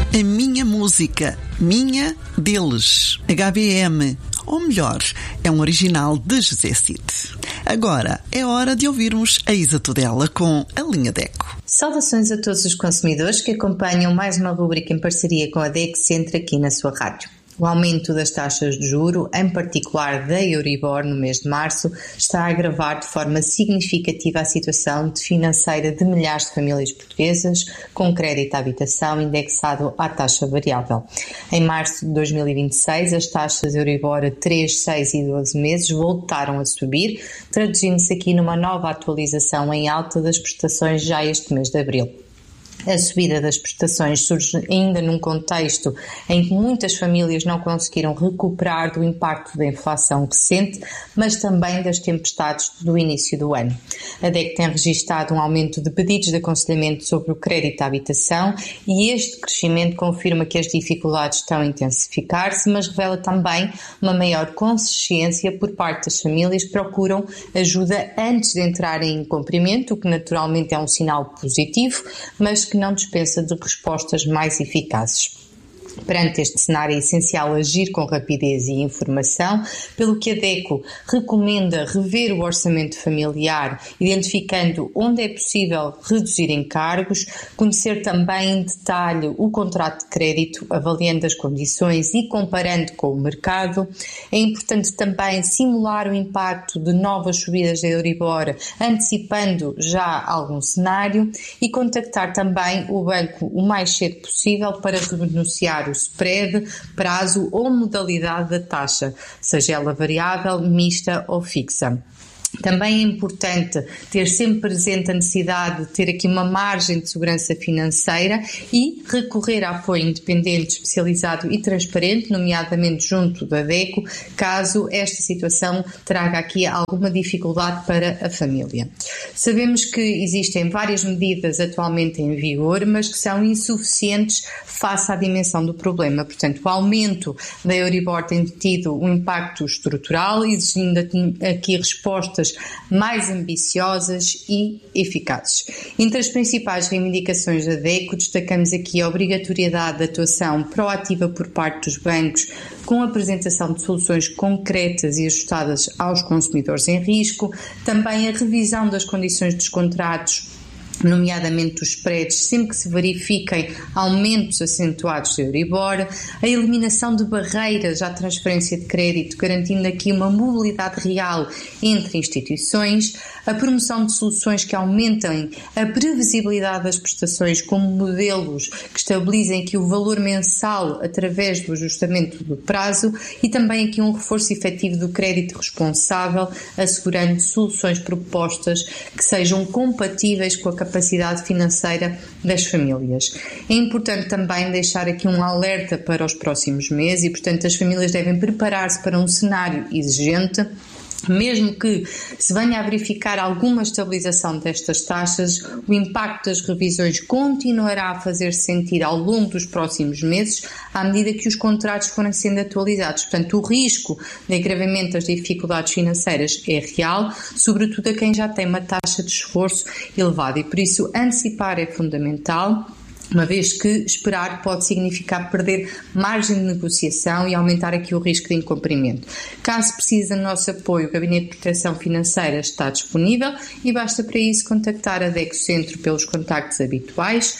A minha música, minha deles. HBM, ou melhor, é um original de José Cid. Agora é hora de ouvirmos a Isa Tudela com a linha DECO. Saudações a todos os consumidores que acompanham mais uma rubrica em parceria com a DECO Centro aqui na sua rádio. O aumento das taxas de juro, em particular da Euribor no mês de março, está a agravar de forma significativa a situação financeira de milhares de famílias portuguesas com crédito à habitação indexado à taxa variável. Em março de 2026, as taxas Euribor a 3, 6 e 12 meses voltaram a subir, traduzindo-se aqui numa nova atualização em alta das prestações já este mês de abril. A subida das prestações surge ainda num contexto em que muitas famílias não conseguiram recuperar do impacto da inflação recente, mas também das tempestades do início do ano. A DECO tem registado um aumento de pedidos de aconselhamento sobre o crédito à habitação e este crescimento confirma que as dificuldades estão a intensificar-se, mas revela também uma maior consciência por parte das famílias que procuram ajuda antes de entrarem em incumprimento, o que naturalmente é um sinal positivo, mas que não dispensa de respostas mais eficazes. Perante este cenário é essencial agir com rapidez e informação, pelo que a DECO recomenda rever o orçamento familiar, identificando onde é possível reduzir encargos, conhecer também em detalhe o contrato de crédito, avaliando as condições e comparando com o mercado. É importante também simular o impacto de novas subidas da Euribor, antecipando já algum cenário, e contactar também o banco o mais cedo possível para renegociar o spread, prazo ou modalidade da taxa, seja ela variável, mista ou fixa. Também é importante ter sempre presente a necessidade de ter aqui uma margem de segurança financeira e recorrer a apoio independente, especializado e transparente, nomeadamente junto da DECO, caso esta situação traga aqui alguma dificuldade para a família. Sabemos que existem várias medidas atualmente em vigor, mas que são insuficientes face à dimensão do problema. Portanto, o aumento da Euribor tem tido um impacto estrutural, exigindo aqui respostas mais ambiciosas e eficazes. Entre as principais reivindicações da DECO, destacamos aqui a obrigatoriedade de atuação proativa por parte dos bancos, com a apresentação de soluções concretas e ajustadas aos consumidores em risco, também a revisão das condições dos contratos, nomeadamente dos spreads, sempre que se verifiquem aumentos acentuados de Euribor, a eliminação de barreiras à transferência de crédito, garantindo aqui uma mobilidade real entre instituições, a promoção de soluções que aumentem a previsibilidade das prestações, como modelos que estabilizem aqui o valor mensal através do ajustamento do prazo, e também aqui um reforço efetivo do crédito responsável, assegurando soluções propostas que sejam compatíveis com a capacidade financeira das famílias. É importante também deixar aqui um alerta para os próximos meses e, portanto, as famílias devem preparar-se para um cenário exigente. Mesmo que se venha a verificar alguma estabilização destas taxas, o impacto das revisões continuará a fazer-se sentir ao longo dos próximos meses, à medida que os contratos forem sendo atualizados. Portanto, o risco de agravamento das dificuldades financeiras é real, sobretudo a quem já tem uma taxa de esforço elevada, e por isso antecipar é fundamental, uma vez que esperar pode significar perder margem de negociação e aumentar aqui o risco de incumprimento. Caso precise do nosso apoio, o Gabinete de Proteção Financeira está disponível e basta para isso contactar a DECO Centro pelos contactos habituais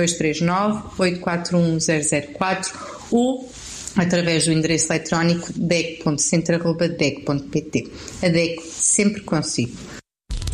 239-841-004 ou através do endereço eletrónico deco.centro@deco.pt. A DECO sempre consigo.